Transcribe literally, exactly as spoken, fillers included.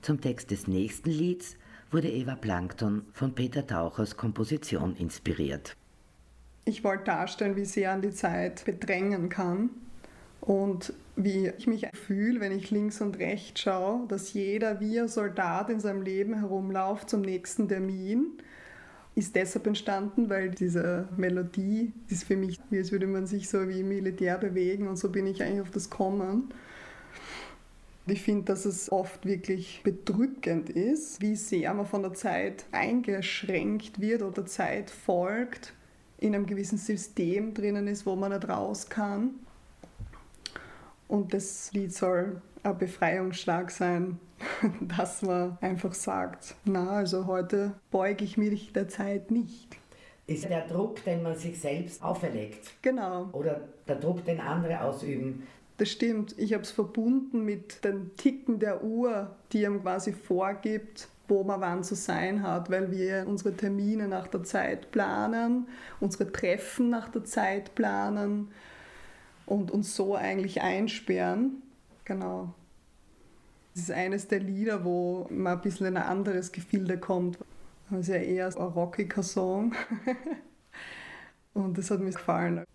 Zum Text des nächsten Lieds wurde Eva Plankton von Peter Tauchers Komposition inspiriert. Ich wollte darstellen, wie sehr an die Zeit bedrängen kann und wie ich mich fühle, wenn ich links und rechts schaue, dass jeder wie ein Soldat in seinem Leben herumläuft zum nächsten Termin. Ist deshalb entstanden, weil diese Melodie ist für mich, wie als würde man sich so wie im Militär bewegen, und so bin ich eigentlich auf das gekommen. Ich finde, dass es oft wirklich bedrückend ist, wie sehr man von der Zeit eingeschränkt wird oder Zeit folgt, in einem gewissen System drinnen ist, wo man nicht raus kann. Und das Lied soll ein Befreiungsschlag sein, dass man einfach sagt, na, also heute beuge ich mich der Zeit nicht. Ist der Druck, den man sich selbst auferlegt? Genau. Oder der Druck, den andere ausüben? Das stimmt. Ich habe es verbunden mit den Ticken der Uhr, die einem quasi vorgibt, wo man wann zu sein hat, weil wir unsere Termine nach der Zeit planen, unsere Treffen nach der Zeit planen und uns so eigentlich einsperren. Genau. Das ist eines der Lieder, wo man ein bisschen in ein anderes Gefilde kommt. Das ist ja eher ein rockiger Song. Und das hat mir gefallen.